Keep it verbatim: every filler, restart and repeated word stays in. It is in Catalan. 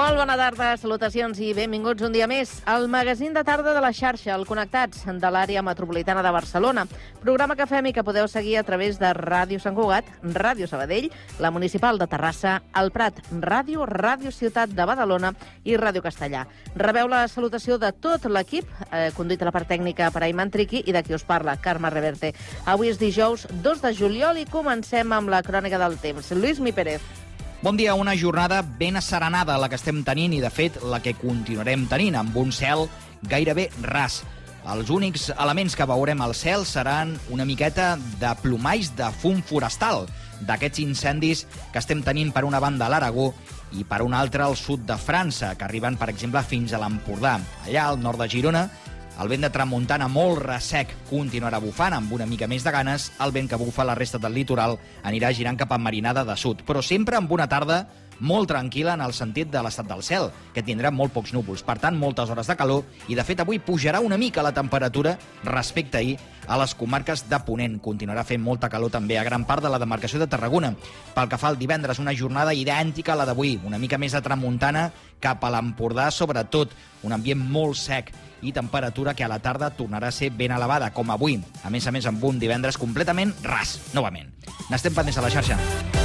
Molt bona tarda, salutacions i benvinguts un dia més al magazín de tarda de la xarxa, el Connectats, de l'àrea metropolitana de Barcelona. Programa que fem i que podeu seguir a través de Ràdio Sant Cugat, Ràdio Sabadell, la Municipal de Terrassa, el Prat Ràdio, Ràdio Ciutat de Badalona i Ràdio Castellà. Rebeu la salutació de tot l'equip, eh, conduït a la part tècnica per Ayman Triqui i de qui us parla, Carme Reverte. Avui és dijous dos de juliol i comencem amb la crònica del temps. Lluís Mi Pérez. Bon dia, una jornada ben asserenada la que estem tenint i, de fet, la que continuarem tenint, amb un cel gairebé ras. Els únics elements que veurem al cel seran una miqueta de plomalls de fum forestal, d'aquests incendis que estem tenint per una banda a l'Aragó i per una altra al sud de França, que arriben, per exemple, fins a l'Empordà. Allà, al nord de Girona, el vent de tramuntana molt ressec continuarà bufant amb una mica més de ganes. El vent que bufa a la resta del litoral anirà girant cap a Marinada de Sud, però sempre amb una tarda molt tranquil·la en el sentit de l'estat del cel, que tindrà molt pocs núvols, per tant, moltes hores de calor, i de fet avui pujarà una mica la temperatura respecte a ahir a les comarques de Ponent. Continuarà fent molta calor també a gran part de la demarcació de Tarragona. Pel que fa al divendres, una jornada idèntica a la d'avui, una mica més de tramuntana cap a l'Empordà, sobretot un ambient molt sec i temperatura que a la tarda tornarà a ser ben elevada, com avui, a més a més amb un divendres completament ras, novament. N'estem pendents a la xarxa.